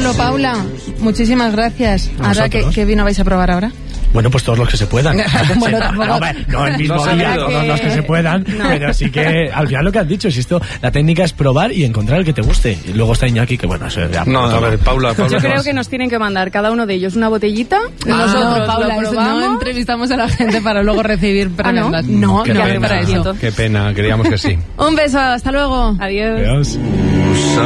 Bueno, Paula, muchísimas gracias. Ahora, ¿qué vino vais a probar ahora? Bueno, pues todos los que se puedan. Bueno, tampoco... No el mismo día, todos los que se puedan, pero sí que al final lo que has dicho, si esto, la técnica es probar y encontrar el que te guste. Y luego está Iñaki, que bueno, eso es... No, a ver, Paula. Yo creo que nos tienen que mandar cada uno de ellos una botellita. Nosotros Paula, lo probamos. no entrevistamos a la gente para luego recibir preguntas. No, qué no pena, para eso. Qué pena, queríamos que sí. Un beso, hasta luego. Adiós. Adiós.